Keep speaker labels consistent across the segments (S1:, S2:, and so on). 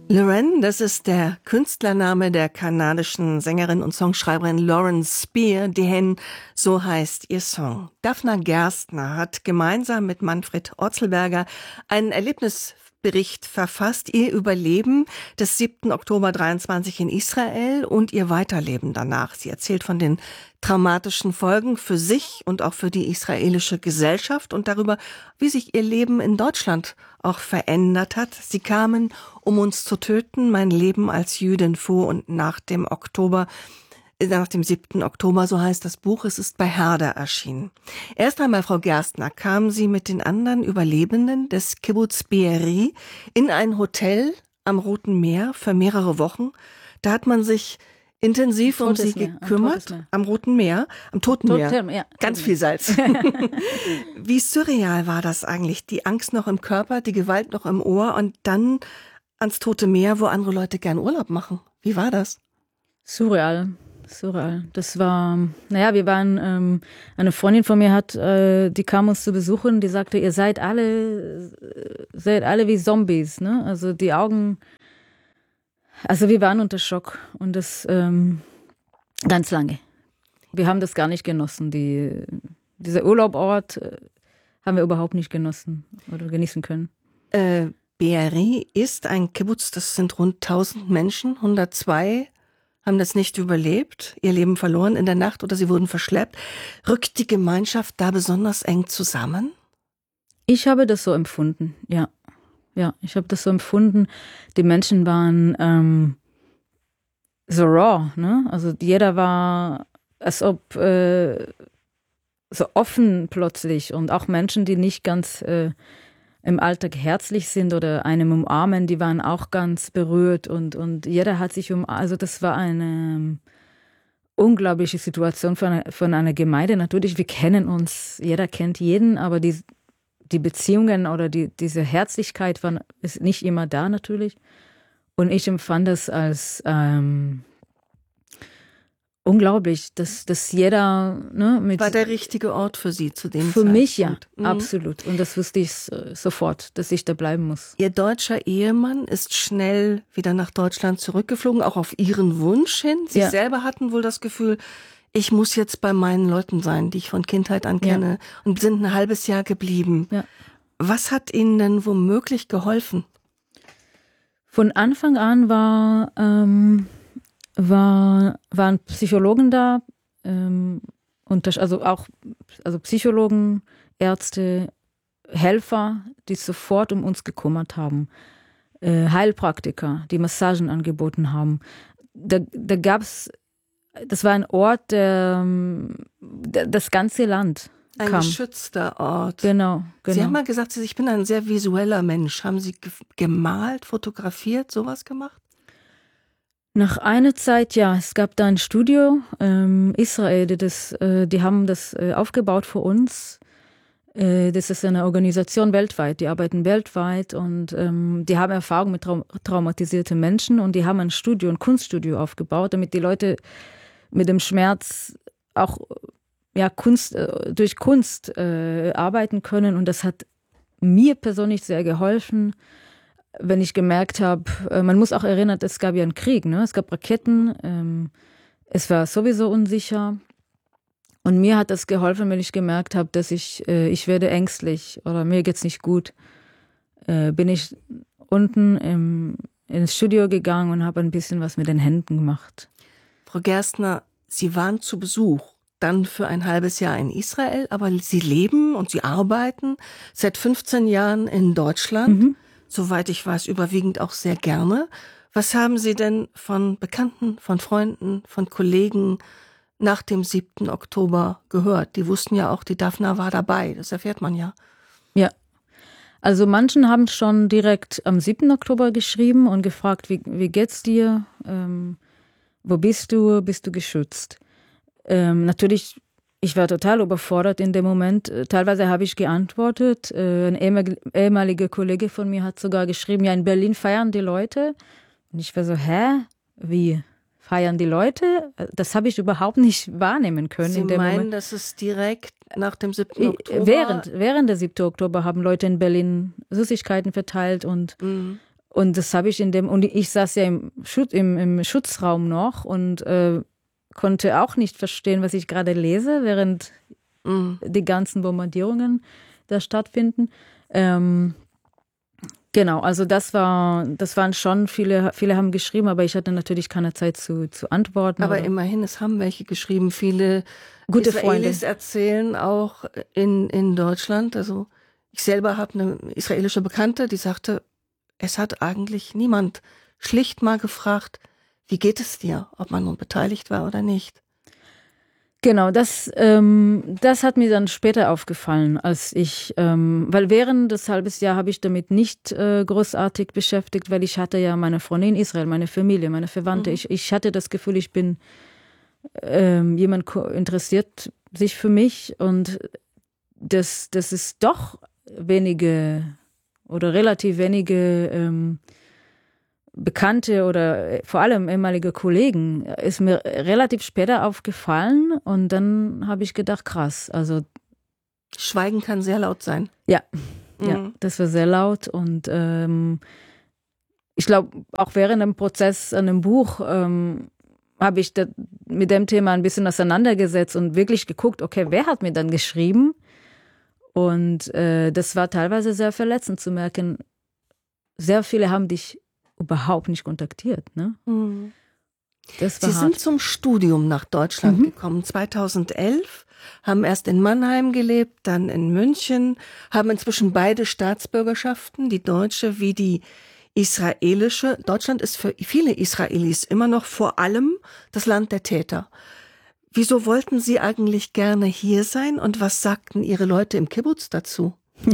S1: Lorraine, das ist der Künstlername der kanadischen Sängerin und Songschreiberin Lauren Spear. Die Hen, so heißt ihr Song. Daphna Gerstner hat gemeinsam mit Manfred Orzelberger einen Erlebnisbericht verfasst, ihr Überleben des 7. Oktober 23 in Israel und ihr Weiterleben danach. Sie erzählt von den traumatischen Folgen für sich und auch für die israelische Gesellschaft und darüber, wie sich ihr Leben in Deutschland auch verändert hat. Sie kamen, um uns zu töten, mein Leben als Jüdin vor und nach dem 7. Oktober, so heißt das Buch, es ist bei Herder erschienen. Erst einmal, Frau Gerstner, kam sie mit den anderen Überlebenden des Kibbutz Be'eri in ein Hotel am Roten Meer für mehrere Wochen. Da hat man sich intensiv um sie gekümmert, am Roten Meer, am Toten Meer, ja, ganz viel Salz. Wie surreal war das eigentlich? Die Angst noch im Körper, die Gewalt noch im Ohr und dann ans Tote Meer, wo andere Leute gern Urlaub machen. Wie war das?
S2: Surreal. Das war, wir waren, eine Freundin von mir die kam uns zu besuchen, die sagte, ihr seid alle wie Zombies, ne? Also die Augen, also wir waren unter Schock und das ganz lange. Wir haben das gar nicht genossen. Dieser Urlaubort haben wir überhaupt nicht genossen oder genießen können.
S1: Be'eri ist ein Kibbutz, das sind rund 1000 Menschen, 102 haben das nicht überlebt, ihr Leben verloren in der Nacht oder sie wurden verschleppt. Rückt die Gemeinschaft da besonders eng zusammen?
S2: Ich habe das so empfunden, ja. Ja, ich habe das so empfunden. Die Menschen waren so raw, ne? Also jeder war, als ob so offen plötzlich und auch Menschen, die nicht ganz im Alltag herzlich sind oder einem umarmen, die waren auch ganz berührt und jeder hat sich also das war eine unglaubliche Situation von einer Gemeinde. Natürlich, wir kennen uns, jeder kennt jeden, aber die Beziehungen oder diese Herzlichkeit ist nicht immer da natürlich. Und ich empfand das als unglaublich, dass jeder
S1: war der richtige Ort für Sie zu dem
S2: Zeitpunkt. Für mich ja,
S1: absolut.
S2: Und das wusste ich sofort, dass ich da bleiben muss.
S1: Ihr deutscher Ehemann ist schnell wieder nach Deutschland zurückgeflogen, auch auf Ihren Wunsch hin. Sie selber hatten wohl das Gefühl, ich muss jetzt bei meinen Leuten sein, die ich von Kindheit an kenne, und sind ein halbes Jahr geblieben. Ja. Was hat Ihnen denn womöglich geholfen?
S2: Von Anfang an waren Psychologen da, also Psychologen, Ärzte, Helfer, die sofort um uns gekümmert haben. Heilpraktiker, die Massagen angeboten haben. Da gab's, das war ein Ort, das ganze Land
S1: kam. Ein geschützter Ort.
S2: Genau.
S1: Sie haben mal gesagt, ich bin ein sehr visueller Mensch. Haben Sie gemalt, fotografiert, sowas gemacht?
S2: Nach einer Zeit, ja, es gab da ein Studio, Israel, die haben das aufgebaut für uns. Das ist eine Organisation weltweit, die arbeiten weltweit und die haben Erfahrung mit traumatisierten Menschen und die haben ein Kunststudio aufgebaut, damit die Leute mit dem Schmerz auch durch Kunst arbeiten können und das hat mir persönlich sehr geholfen. Wenn ich gemerkt habe, man muss auch erinnern, es gab ja einen Krieg, ne? Es gab Raketen, es war sowieso unsicher. Und mir hat das geholfen, wenn ich gemerkt habe, dass ich werde ängstlich oder mir geht's nicht gut. Bin ich unten ins Studio gegangen und habe ein bisschen was mit den Händen gemacht.
S1: Frau Gerstner, Sie waren zu Besuch, dann für ein halbes Jahr in Israel, aber Sie leben und Sie arbeiten seit 15 Jahren in Deutschland. Mhm. Soweit ich weiß, überwiegend auch sehr gerne. Was haben Sie denn von Bekannten, von Freunden, von Kollegen nach dem 7. Oktober gehört? Die wussten ja auch, die Daphna war dabei, das erfährt man ja.
S2: Ja, also manchen haben schon direkt am 7. Oktober geschrieben und gefragt, wie geht's dir? Wo bist du? Bist du geschützt? Natürlich, ich war total überfordert in dem Moment. Teilweise habe ich geantwortet. Ein ehemaliger Kollege von mir hat sogar geschrieben, ja, in Berlin feiern die Leute. Und ich war so, wie feiern die Leute? Das habe ich überhaupt nicht wahrnehmen können.
S1: Sie
S2: in dem
S1: meinen,
S2: Moment.
S1: dass es direkt nach dem 7. Oktober?
S2: Während der 7. Oktober haben Leute in Berlin Süßigkeiten verteilt und Und das habe ich und ich saß ja im Schutzraum noch und konnte auch nicht verstehen, was ich gerade lese, während die ganzen Bombardierungen da stattfinden. Genau, also das waren schon viele haben geschrieben, aber ich hatte natürlich keine Zeit zu antworten.
S1: Aber immerhin, es haben welche geschrieben. Viele
S2: gute
S1: Israelis
S2: Freunde
S1: erzählen auch in Deutschland. Also ich selber habe eine israelische Bekannte, die sagte, es hat eigentlich niemand schlicht mal gefragt, wie geht es dir, ob man nun beteiligt war oder nicht.
S2: Genau, das hat mir dann später aufgefallen, als weil während des halbes Jahr habe ich damit nicht großartig beschäftigt, weil ich hatte ja meine Freunde in Israel, meine Familie, meine Verwandte. Ich hatte das Gefühl, ich bin jemand interessiert sich für mich und das ist doch wenige oder relativ wenige Bekannte oder vor allem ehemalige Kollegen ist mir relativ später aufgefallen und dann habe ich gedacht, krass, also
S1: Schweigen kann sehr laut sein.
S2: Ja, das war sehr laut und ich glaube, auch während dem Prozess an dem Buch habe ich mit dem Thema ein bisschen auseinandergesetzt und wirklich geguckt, okay, wer hat mir dann geschrieben? Und das war teilweise sehr verletzend zu merken, sehr viele haben dich überhaupt nicht kontaktiert. Ne? Das war
S1: Sie sind zum Studium nach Deutschland gekommen, 2011, haben erst in Mannheim gelebt, dann in München, haben inzwischen beide Staatsbürgerschaften, die deutsche wie die israelische. Deutschland ist für viele Israelis immer noch vor allem das Land der Täter. Wieso wollten Sie eigentlich gerne hier sein und was sagten Ihre Leute im Kibbutz dazu?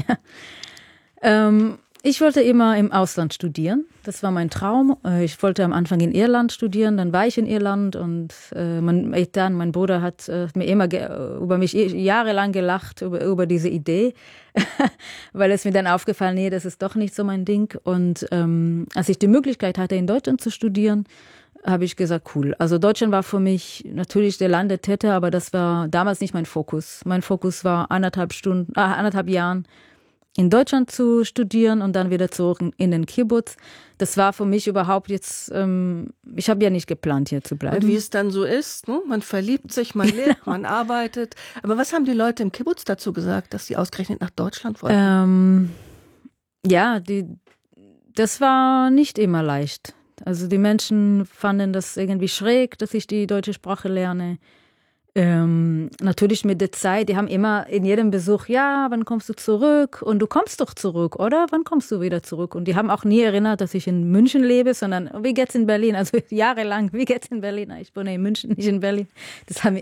S2: Ja. Ich wollte immer im Ausland studieren. Das war mein Traum. Ich wollte am Anfang in Irland studieren, dann war ich in Irland und mein Bruder hat mir immer über mich jahrelang gelacht, über diese Idee, weil es mir dann aufgefallen, nee, das ist doch nicht so mein Ding. Und als ich die Möglichkeit hatte, in Deutschland zu studieren, habe ich gesagt, cool. Also Deutschland war für mich natürlich der Land der Täter, aber das war damals nicht mein Fokus. Mein Fokus war 1,5 Jahren in Deutschland zu studieren und dann wieder zurück in den Kibbutz. Das war für mich überhaupt jetzt, ich habe ja nicht geplant, hier zu bleiben.
S1: Und wie es dann so ist, ne? Man verliebt sich, man lebt, man arbeitet. Aber was haben die Leute im Kibbutz dazu gesagt, dass sie ausgerechnet nach Deutschland wollten?
S2: Ja, das war nicht immer leicht. Also die Menschen fanden das irgendwie schräg, dass ich die deutsche Sprache lerne. Natürlich mit der Zeit, die haben immer in jedem Besuch, ja, wann kommst du zurück? Und du kommst doch zurück, oder? Wann kommst du wieder zurück? Und die haben auch nie erinnert, dass ich in München lebe, sondern wie geht's in Berlin? Also jahrelang, wie geht's in Berlin? Ich wohne in München, nicht in Berlin. Das fand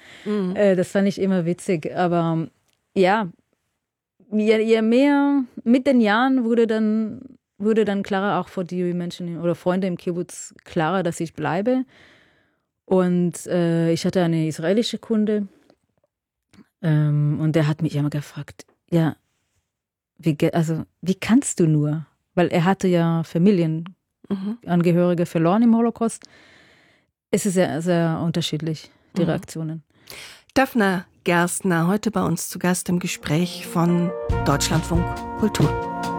S2: ich immer witzig. Aber ja, je mehr mit den Jahren wurde dann klarer, auch für die Menschen oder Freunde im Kibbutz klarer, dass ich bleibe. Und ich hatte eine israelische Kunde und der hat mich immer gefragt, ja, wie kannst du nur? Weil er hatte ja Familienangehörige verloren im Holocaust. Es ist sehr, sehr unterschiedlich, die Reaktionen.
S1: Daphna Gerstner, heute bei uns zu Gast im Gespräch von Deutschlandfunk Kultur.